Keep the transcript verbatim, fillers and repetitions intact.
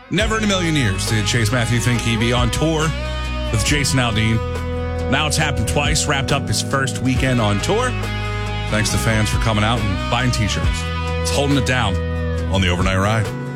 Never in a million years did Chase Matthew think he'd be on tour with Jason Aldean. Now it's happened twice, wrapped up his first weekend on tour. Thanks to fans for coming out and buying t-shirts. It's holding it down on the overnight ride.